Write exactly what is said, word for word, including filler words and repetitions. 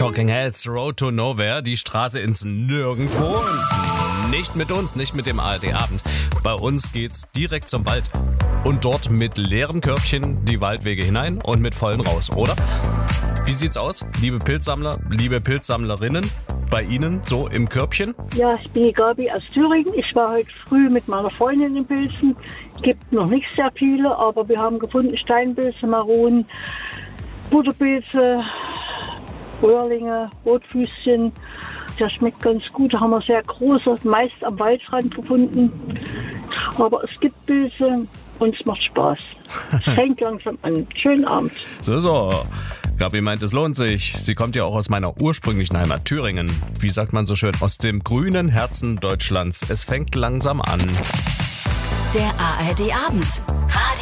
Talking Heads, Road to Nowhere, die Straße ins Nirgendwo. Nicht mit uns, nicht mit dem A R D-Abend. Bei uns geht's direkt zum Wald. Und dort mit leeren Körbchen die Waldwege hinein und mit vollen raus, oder? Wie sieht's aus, liebe Pilzsammler, liebe Pilzsammlerinnen? Bei Ihnen so im Körbchen? Ja, ich bin die Gabi aus Thüringen. Ich war heute früh mit meiner Freundin in Pilzen. Gibt noch nicht sehr viele, aber wir haben gefunden Steinpilze, Maronen, Butterpilze, Röhrlinge, Rotfüßchen. Das schmeckt ganz gut. Da haben wir sehr große, meist am Waldrand gefunden. Aber es gibt Pilze und es macht Spaß. Es fängt langsam an. Schönen Abend. So, so. Gabi meint, es lohnt sich. Sie kommt ja auch aus meiner ursprünglichen Heimat Thüringen. Wie sagt man so schön? Aus dem grünen Herzen Deutschlands. Es fängt langsam an. Der A R D-Abend.